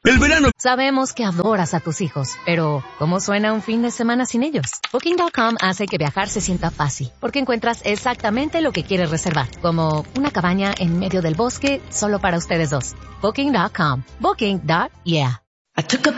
El verano. Sabemos que adoras a tus hijos, pero ¿cómo suena un fin de semana sin ellos? Booking.com hace que viajar se sienta fácil, porque encuentras exactamente lo que quieres reservar, como una cabaña en medio del bosque solo para ustedes dos. Booking.com. Booking.yeah.